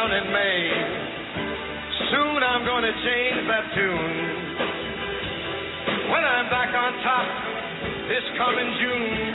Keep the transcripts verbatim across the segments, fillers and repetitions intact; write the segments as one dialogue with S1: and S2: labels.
S1: down in May. Soon I'm gonna change that tune. When I'm back on top this coming June.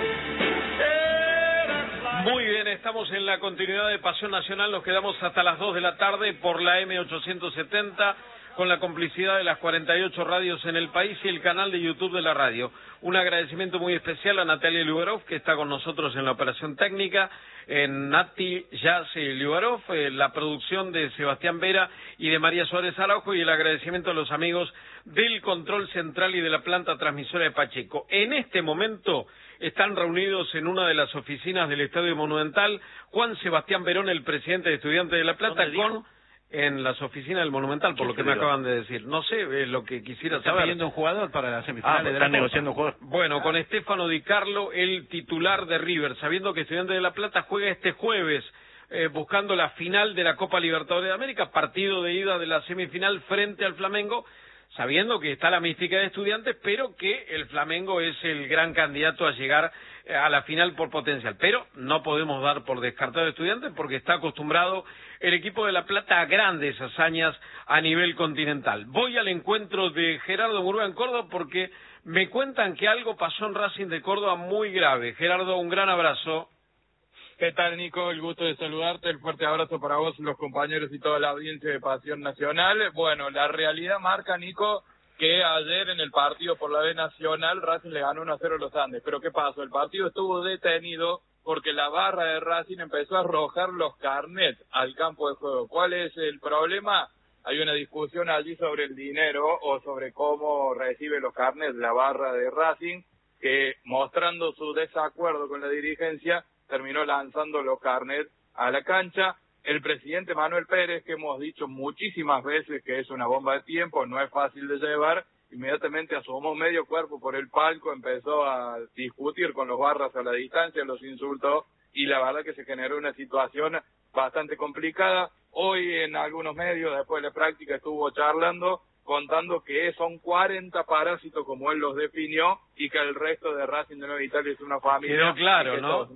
S1: Yeah, that's like...
S2: Muy bien, estamos en la continuidad de Pasión Nacional, nos quedamos hasta las dos de la tarde por la M ochocientos setenta, con la complicidad de las cuarenta y ocho radios en el país y el canal de YouTube de la radio. Un agradecimiento muy especial a Natalia Liubarov, que está con nosotros en la operación técnica, en Nati Jazz Liubarov, eh, la producción de Sebastián Vera y de María Suárez Araujo, y el agradecimiento a los amigos del control central y de la planta transmisora de Pacheco. En este momento están reunidos en una de las oficinas del Estadio Monumental Juan Sebastián Verón, el presidente de Estudiantes de La Plata, con... en las oficinas del Monumental, por lo que me acaban de decir. No sé, es lo que quisiera
S3: ¿Está
S2: saber.
S3: pidiendo un jugador para las semifinales?
S2: Ah,
S3: de
S2: están
S3: la
S2: negociando
S3: Copa.
S2: un jugador. Bueno, con Estefano Di Carlo, el titular de River, sabiendo que Estudiantes de La Plata juega este jueves, eh, buscando la final de la Copa Libertadores de América, partido de ida de la semifinal frente al Flamengo, sabiendo que está la mística de Estudiantes, pero que el Flamengo es el gran candidato a llegar a la final por potencial. Pero no podemos dar por descartado a Estudiantes porque está acostumbrado el equipo de La Plata a grandes hazañas a nivel continental. Voy al encuentro de Gerardo Murúa en Córdoba porque me cuentan que algo pasó en Racing de Córdoba muy grave. Gerardo, un gran abrazo.
S4: ¿Qué tal, Nico? El gusto de saludarte, el fuerte abrazo para vos, los compañeros y toda la audiencia de Pasión Nacional. Bueno, la realidad marca, Nico, que ayer en el partido por la B Nacional Racing le ganó uno a cero a los Andes. Pero ¿qué pasó? El partido estuvo detenido porque la barra de Racing empezó a arrojar los carnets al campo de juego. ¿Cuál es el problema? Hay una discusión allí sobre el dinero o sobre cómo recibe los carnets la barra de Racing, que mostrando su desacuerdo con la dirigencia terminó lanzando los carnets a la cancha. El presidente Manuel Pérez, que hemos dicho muchísimas veces que es una bomba de tiempo, no es fácil de llevar, inmediatamente asomó medio cuerpo por el palco, empezó a discutir con los barras a la distancia, los insultó, y la verdad que se generó una situación bastante complicada. Hoy en algunos medios, después de la práctica, estuvo charlando, contando que son cuarenta parásitos, como él los definió, y que el resto de Racing de Nueva Italia es una familia.
S2: Quedó claro, ¿no?
S4: Todos...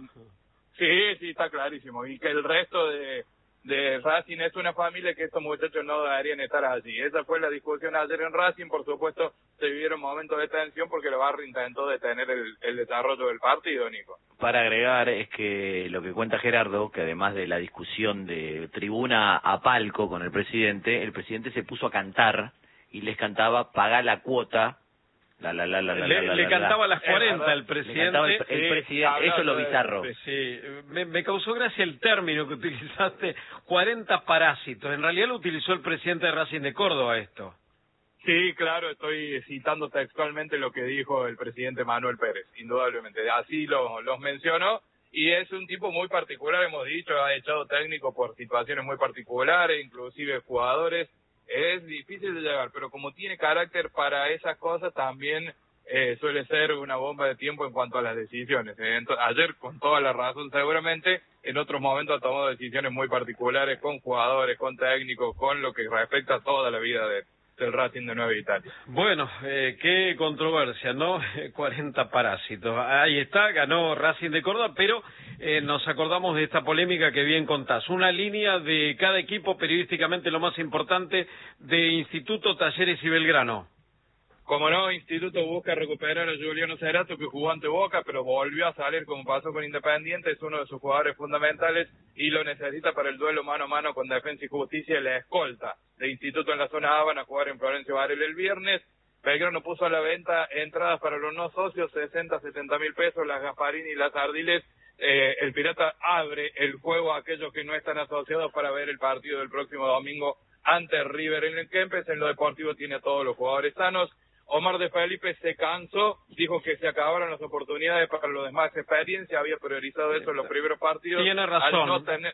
S4: Sí, sí, está clarísimo, y que el resto de... de Racing es una familia, que estos muchachos no deberían estar allí. Esa fue la discusión ayer en Racing. Por supuesto, se vivieron momentos de tensión porque la barra intentó detener el, el desarrollo del partido, Nico.
S3: Para agregar, es que lo que cuenta Gerardo, que además de la discusión de tribuna a palco con el presidente, el presidente se puso a cantar y les cantaba "pagá la cuota". La, la, la, la, la,
S2: le,
S3: la,
S2: le
S3: la,
S2: cantaba
S3: la.
S2: las cuarenta el presidente.
S3: El, el
S2: sí,
S3: presidente, eso es lo bizarro.
S2: Sí, me, me causó gracia el término que utilizaste, cuarenta parásitos. En realidad lo utilizó el presidente de Racing de Córdoba esto.
S4: Sí, claro, estoy citando textualmente lo que dijo el presidente Manuel Pérez, indudablemente. Así lo, los mencionó, y es un tipo muy particular, hemos dicho, ha echado técnico por situaciones muy particulares, inclusive jugadores. Es difícil de llegar, pero como tiene carácter para esas cosas, también eh, suele ser una bomba de tiempo en cuanto a las decisiones. Eh, entonces, ayer, con toda la razón, seguramente, en otros momentos ha tomado decisiones muy particulares con jugadores, con técnicos, con lo que respecta a toda la vida de, del Racing de Nueva Italia.
S2: Bueno, eh, qué controversia, ¿no? cuarenta parásitos. Ahí está, ganó Racing de Córdoba, pero eh, nos acordamos de esta polémica que bien contás. Una línea de cada equipo, periodísticamente lo más importante, de Instituto, Talleres y Belgrano.
S4: Como no, Instituto busca recuperar a Juliano Cerato, que jugó ante Boca, pero volvió a salir como pasó con Independiente, es uno de sus jugadores fundamentales y lo necesita para el duelo mano a mano con Defensa y Justicia, la escolta de Instituto en la zona A. Van a jugar en Florencio Varela el viernes. Belgrano puso a la venta entradas para los no socios, sesenta, setenta mil pesos, las Gasparini y las Ardiles. Eh, el Pirata abre el juego a aquellos que no están asociados para ver el partido del próximo domingo ante River en el Kempes. En lo deportivo tiene a todos los jugadores sanos. Omar de Felipe se cansó, dijo que se acabaron las oportunidades para los demás experiencia, había priorizado eso en los primeros partidos.
S2: Tiene razón.
S4: No tener...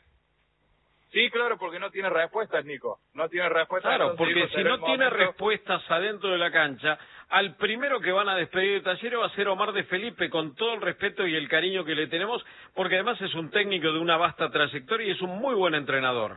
S4: Sí, claro, porque no tiene respuestas, Nico. No tiene respuestas.
S2: Claro, porque
S4: digo,
S2: si no tiene
S4: momento...
S2: respuestas adentro de la cancha, al primero que van a despedir de Talleres va a ser Omar de Felipe, con todo el respeto y el cariño que le tenemos, porque además es un técnico de una vasta trayectoria y es un muy buen entrenador.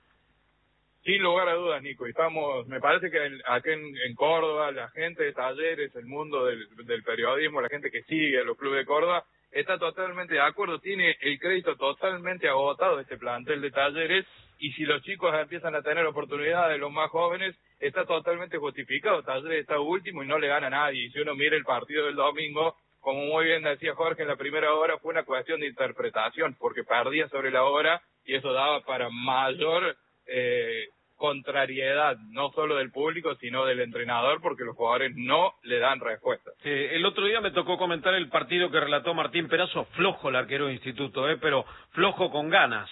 S4: Sin lugar a dudas, Nico. Estamos, me parece que en, aquí en, en Córdoba, la gente de Talleres, el mundo del, del periodismo, la gente que sigue a los clubes de Córdoba, está totalmente de acuerdo, tiene el crédito totalmente agotado este plantel de Talleres, y si los chicos empiezan a tener oportunidades, los más jóvenes, está totalmente justificado. Talleres está último y no le gana a nadie. Y si uno mira el partido del domingo, como muy bien decía Jorge, en la primera hora fue una cuestión de interpretación, porque perdía sobre la hora y eso daba para mayor eh, contrariedad, no solo del público, sino del entrenador, porque los jugadores no le dan respuesta.
S2: Sí, el otro día me tocó comentar el partido que relató Martín Perazo, flojo el arquero de Instituto, eh, pero flojo con ganas.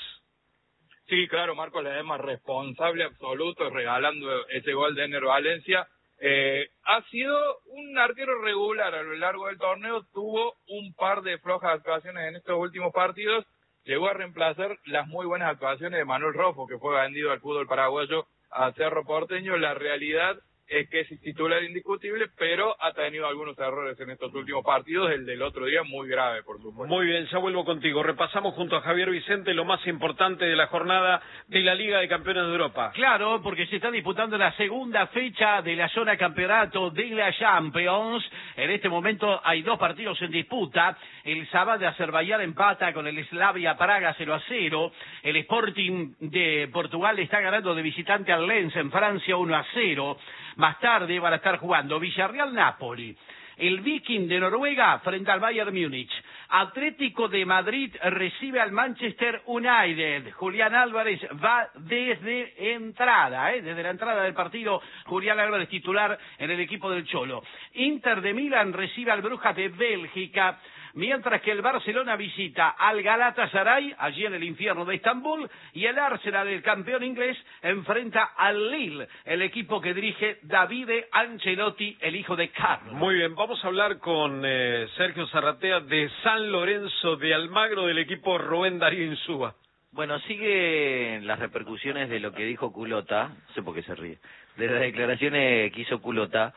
S4: Sí, claro, Marcos Ledesma responsable absoluto, regalando ese gol de Ener Valencia. Eh, ha sido un arquero regular a lo largo del torneo, tuvo un par de flojas actuaciones en estos últimos partidos, llegó a reemplazar las muy buenas actuaciones de Manuel Rofo, que fue vendido al fútbol paraguayo a Cerro Porteño. La realidad es que es titular indiscutible, pero ha tenido algunos errores en estos últimos partidos, el del otro día muy grave, por supuesto.
S2: Muy bien, ya vuelvo contigo. Repasamos junto a Javier Vicente lo más importante de la jornada de la Liga de Campeones de Europa.
S5: Claro, porque se está disputando la segunda fecha de la zona campeonato de la Champions. En este momento hay dos partidos en disputa. El Sabah de Azerbaiyán empata con el Slavia Praga cero a cero. El Sporting de Portugal está ganando de visitante al Lens en Francia uno a cero. Más tarde van a estar jugando Villarreal-Napoli, el Viking de Noruega frente al Bayern Múnich. Atlético de Madrid recibe al Manchester United. Julián Álvarez va desde entrada, ¿eh? desde la entrada del partido. Julián Álvarez titular en el equipo del Cholo. Inter de Milán recibe al Brujas de Bélgica. Mientras que el Barcelona visita al Galatasaray, allí en el infierno de Estambul, y el Arsenal, el campeón inglés, enfrenta al Lille, el equipo que dirige Davide Ancelotti, el hijo de Carlos.
S2: Muy bien, vamos a hablar con eh, Sergio Zarratea de San Lorenzo de Almagro, del equipo Rubén Darío Insúa.
S3: Bueno, siguen las repercusiones de lo que dijo Culota, no sé por qué se ríe, de las declaraciones que hizo Culota,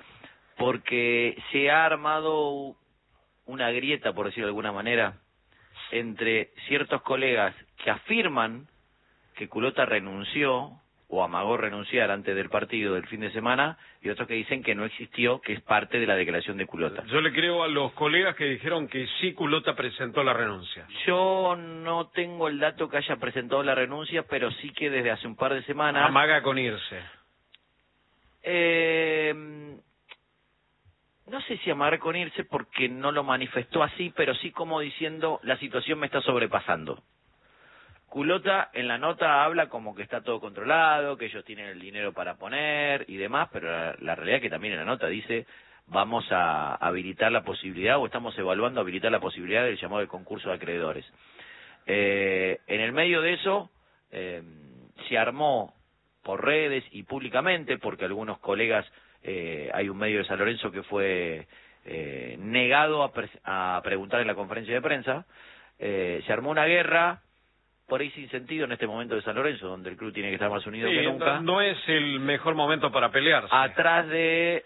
S3: porque se ha armado una grieta, por decirlo de alguna manera, entre ciertos colegas que afirman que Culota renunció o amagó renunciar antes del partido del fin de semana, y otros que dicen que no existió, que es parte de la declaración de Culota.
S2: Yo le creo a los colegas que dijeron que sí Culota presentó la renuncia.
S3: Yo no tengo el dato que haya presentado la renuncia, pero sí que desde hace un par de semanas...
S2: Amaga con irse.
S3: Eh... No sé si amagar con irse porque no lo manifestó así, pero sí como diciendo la situación me está sobrepasando. Culota en la nota habla como que está todo controlado, que ellos tienen el dinero para poner y demás, pero la, la realidad es que también en la nota dice vamos a habilitar la posibilidad o estamos evaluando habilitar la posibilidad del llamado de concurso de acreedores. Eh, en el medio de eso eh, se armó por redes y públicamente, porque algunos colegas... Eh, hay un medio de San Lorenzo que fue eh, negado a, pre a preguntar en la conferencia de prensa. Eh, se armó una guerra por ahí sin sentido en este momento de San Lorenzo, donde el club tiene que estar más unido
S2: sí,
S3: que nunca.
S2: No, no es el mejor momento para pelearse.
S3: Atrás de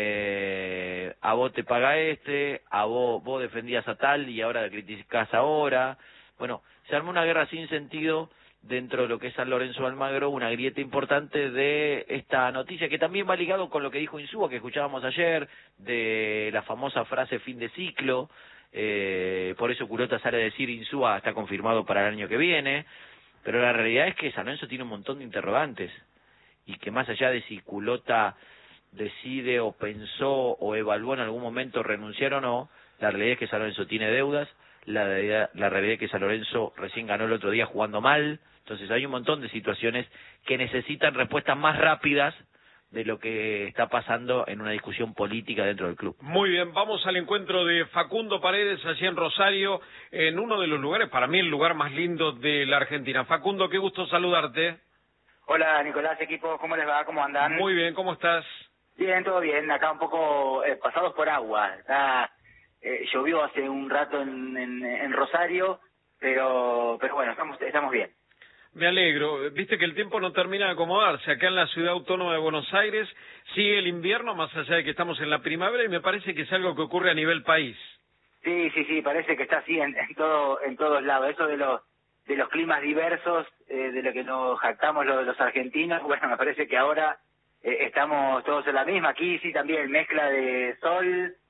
S3: eh, a vos te paga este, a vos vos defendías a tal y ahora criticás ahora. Bueno, se armó una guerra sin sentido dentro de lo que es San Lorenzo Almagro, una grieta importante de esta noticia, que también va ligado con lo que dijo Insúa, que escuchábamos ayer, de la famosa frase fin de ciclo. Eh, por eso Culota sale a decir Insúa está confirmado para el año que viene, pero la realidad es que San Lorenzo tiene un montón de interrogantes, y que más allá de si Culota decide o pensó o evaluó en algún momento renunciar o no, la realidad es que San Lorenzo tiene deudas, la realidad, la realidad es que San Lorenzo recién ganó el otro día jugando mal. Entonces hay un montón de situaciones que necesitan respuestas más rápidas de lo que está pasando en una discusión política dentro del club.
S2: Muy bien, vamos al encuentro de Facundo Paredes allí en Rosario, en uno de los lugares, para mí el lugar más lindo de la Argentina. Facundo, qué gusto saludarte.
S6: Hola Nicolás, equipo, ¿cómo les va? ¿Cómo andan?
S2: Muy bien, ¿cómo estás?
S6: Bien, todo bien, acá un poco eh, pasados por agua. Está, eh, llovió hace un rato en, en, en Rosario, pero pero bueno, estamos estamos bien.
S2: Me alegro. Viste que el tiempo no termina de acomodarse. Acá en la Ciudad Autónoma de Buenos Aires sigue el invierno, más allá de que estamos en la primavera, y me parece que es algo que ocurre a nivel país.
S6: Sí, sí, sí, parece que está así en, en todo en todos lados. Eso de los de los climas diversos, eh, de lo que nos jactamos los, los argentinos, bueno, me parece que ahora eh, estamos todos en la misma. Aquí sí también mezcla de sol, eh,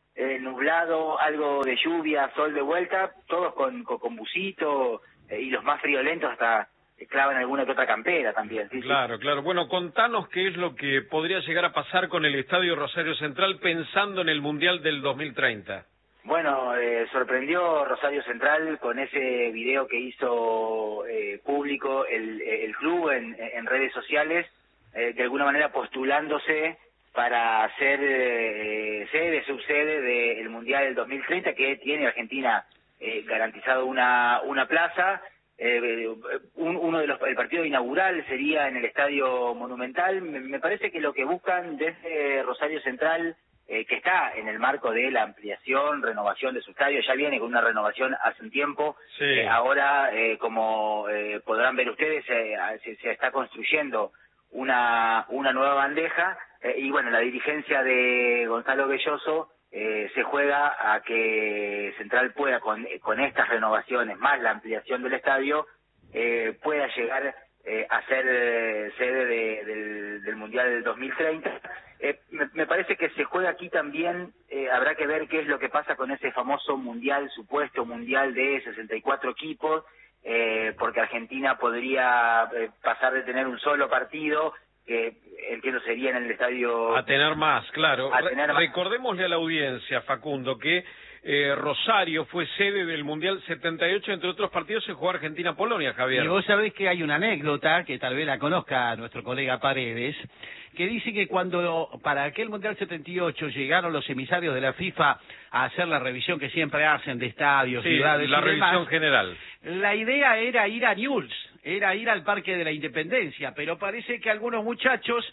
S6: nublado, algo de lluvia, sol de vuelta, todos con, con, con busito, eh, y los más friolentos hasta clavan alguna que otra campera también. ¿sí?
S2: Claro, claro. Bueno, contanos qué es lo que podría llegar a pasar con el Estadio Rosario Central pensando en el Mundial del dos mil treinta.
S6: Bueno, eh, sorprendió Rosario Central con ese video que hizo eh, público el, el club en, en redes sociales, eh, de alguna manera postulándose para ser eh, sede, subsede del Mundial del dos mil treinta, que tiene Argentina eh, garantizado una, una plaza. Eh, un, uno de los el partido inaugural sería en el Estadio Monumental. Me, me parece que lo que buscan desde Rosario Central, eh, que está en el marco de la ampliación, renovación de su estadio, ya viene con una renovación hace un tiempo.
S2: Sí.
S6: Eh, ahora, eh, como eh, podrán ver ustedes, eh, se, se está construyendo una una nueva bandeja, eh, y bueno, la dirigencia de Gonzalo Belloso Eh, se juega a que Central pueda, con, con estas renovaciones, más la ampliación del estadio, eh, pueda llegar eh, a ser eh, sede de, del, del Mundial del dos mil treinta. Eh, me, me parece que se juega aquí también, eh, habrá que ver qué es lo que pasa con ese famoso Mundial, supuesto Mundial de sesenta y cuatro equipos, eh, porque Argentina podría eh, pasar de tener un solo partido, que entiendo sería en el estadio...
S2: A tener más, claro.
S6: A tener más.
S2: Recordémosle a la audiencia, Facundo, que eh, Rosario fue sede del Mundial setenta y ocho, entre otros partidos se jugó Argentina-Polonia, Javier.
S5: Y vos sabés que hay una anécdota, que tal vez la conozca nuestro colega Paredes, que dice que cuando para aquel Mundial setenta y ocho llegaron los emisarios de la FIFA a hacer la revisión que siempre hacen de estadios,
S2: Sí,
S5: ciudades
S2: la
S5: y demás,
S2: revisión general.
S5: la idea era ir a Newell's, era ir al Parque de la Independencia, pero parece que algunos muchachos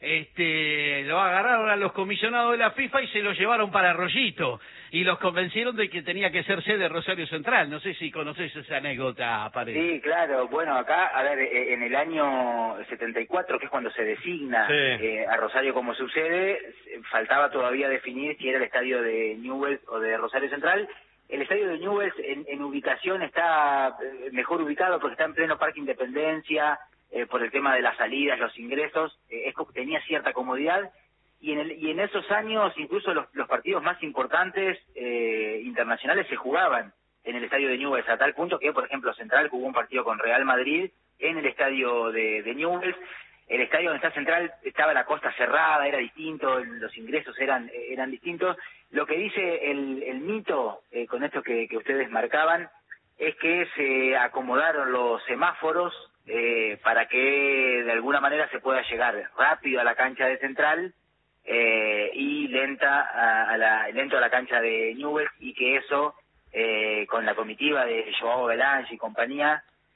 S5: este, lo agarraron a los comisionados de la FIFA y se lo llevaron para Arroyito, y los convencieron de que tenía que ser sede Rosario Central. No sé si conocés esa anécdota, Paredes.
S6: Sí, claro. Bueno, acá, a ver, eh, en el año setenta y cuatro, que es cuando se designa
S2: Sí.
S6: eh, a Rosario como su sede, faltaba todavía definir si era el estadio de Newell's o de Rosario Central. El estadio de Newell's en, en ubicación está eh, mejor ubicado porque está en pleno Parque Independencia, eh, por el tema de las salidas, los ingresos, eh, es, tenía cierta comodidad. Y en, el, y en esos años, incluso los, los partidos más importantes eh, internacionales se jugaban en el estadio de Newell's, a tal punto que, por ejemplo, Central jugó un partido con Real Madrid en el estadio de, de Newell's. El estadio donde está Central estaba la costa cerrada, era distinto, los ingresos eran eran distintos. Lo que dice el, el mito, eh, con esto que, que ustedes marcaban, es que se acomodaron los semáforos eh, para que de alguna manera se pueda llegar rápido a la cancha de Central, eh, y lenta a, a la lento a la cancha de Newell's, y que eso eh, con la comitiva de Joao Belange y compañía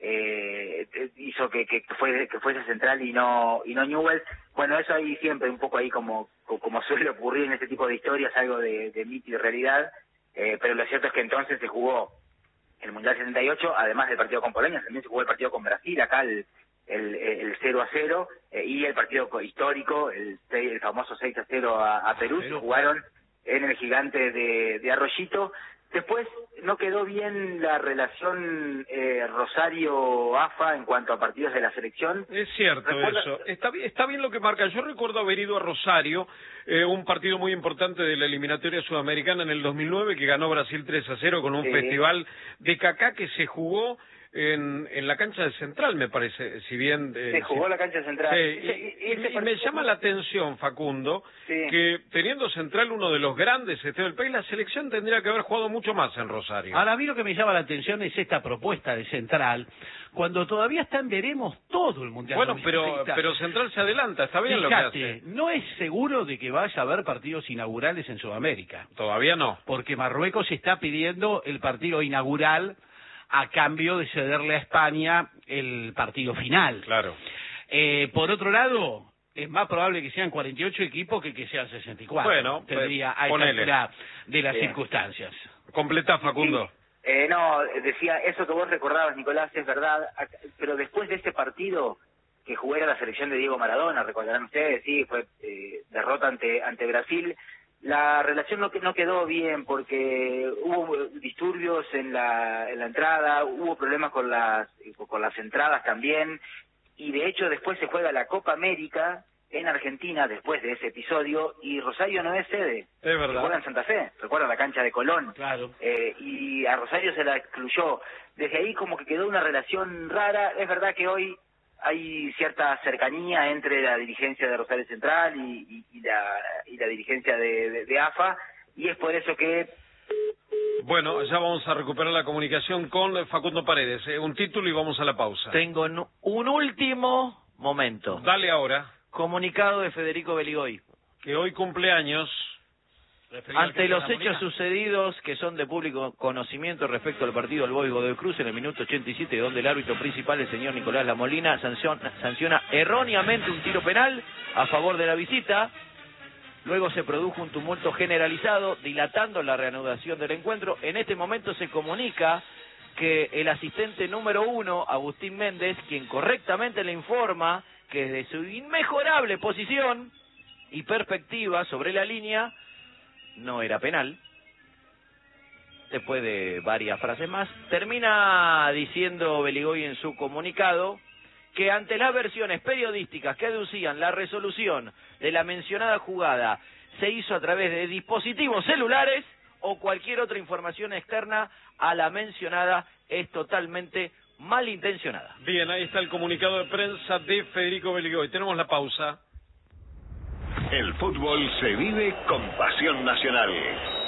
S6: eh, hizo que, que fue que fuese Central y no y no Newell's. Bueno, eso ahí siempre un poco ahí como como suele ocurrir en este tipo de historias, algo de, de mito y realidad, eh, pero lo cierto es que entonces se jugó el Mundial setenta y ocho, además del partido con Polonia, también se jugó el partido con Brasil, acá el el, el cero a cero, eh, y el partido histórico, el, el famoso seis a cero a, a Perú, se jugaron en el gigante de, de Arroyito. Después no quedó bien la relación eh, Rosario-A F A en cuanto a partidos de la selección.
S2: Es cierto
S6: ¿Recuerda?
S2: eso. Está bien, está bien lo que marca. Yo recuerdo haber ido a Rosario, eh, un partido muy importante de la eliminatoria sudamericana en el dos mil nueve, que ganó Brasil tres a cero con un
S6: Sí.
S2: festival de cacá que se jugó en, en la cancha de Central, me parece, si bien... Eh,
S6: Se jugó
S2: si...
S6: la cancha central.
S2: Sí,
S6: Ese-
S2: y, y
S6: ese
S2: me, y me
S6: partido-
S2: llama la atención, Facundo,
S6: Sí.
S2: que teniendo Central uno de los grandes estadios del país, la selección tendría que haber jugado mucho más en Rosario.
S5: Ahora, a mí lo que me llama la atención es esta propuesta de Central, cuando todavía está en veremos todo el Mundial.
S2: Bueno, pero,
S5: dos mil treinta.
S2: pero Central se adelanta, está bien lo que
S5: Fíjate,
S2: hace.
S5: no es seguro de que vaya a haber partidos inaugurales en Sudamérica,
S2: Todavía no.
S5: porque Marruecos está pidiendo el partido inaugural a cambio de cederle a España el partido final.
S2: Claro.
S5: Eh, por otro lado, es más probable que sean cuarenta y ocho equipos que que sean sesenta y cuatro.
S2: Bueno,
S5: tendría
S2: pues,
S5: a esta
S2: ponele.
S5: altura de las
S6: Sí.
S5: circunstancias.
S2: Completa, Facundo.
S6: Eh, no, decía, eso que vos recordabas, Nicolás, es verdad, ac- pero después de ese partido que jugó era la selección de Diego Maradona, recordarán ustedes, sí, fue eh, derrota ante ante Brasil, la relación no, que- no quedó bien porque hubo disturbios en la, en la entrada, hubo problemas con las con las entradas también, y de hecho después se juega la Copa América en Argentina después de ese episodio, y Rosario no es sede.
S2: Es verdad.
S6: ¿Recuerdan Santa Fe? ¿Recuerdan la cancha de Colón?
S5: Claro.
S6: Eh, y a Rosario se la excluyó. Desde ahí como que quedó una relación rara. Es verdad que hoy hay cierta cercanía entre la dirigencia de Rosario Central y, y, y, la, y la dirigencia de, de, de A F A, y es por eso que...
S2: Bueno, ya vamos a recuperar la comunicación con Facundo Paredes. Eh, un título y vamos a la pausa.
S3: Tengo un último momento.
S2: Dale ahora.
S3: Comunicado de Federico Beligoy.
S2: Que hoy cumple años.
S3: Ante los hechos sucedidos que son de público conocimiento respecto al partido del Boys Godoy Cruz en el minuto ochenta y siete, donde el árbitro principal, el señor Nicolás Lamolina, sanciona, sanciona erróneamente un tiro penal a favor de la visita. Luego se produjo un tumulto generalizado, dilatando la reanudación del encuentro. En este momento se comunica que el asistente número uno, Agustín Méndez, quien correctamente le informa que desde su inmejorable posición y perspectiva sobre la línea, no era penal. Después de varias frases más, termina diciendo Beligoy en su comunicado que ante las versiones periodísticas que aducían la resolución de la mencionada jugada se hizo a través de dispositivos celulares o cualquier otra información externa a la mencionada es totalmente malintencionada.
S2: Bien, ahí está el comunicado de prensa de Federico Beligoy. Tenemos la pausa.
S7: El fútbol se vive con pasión nacional.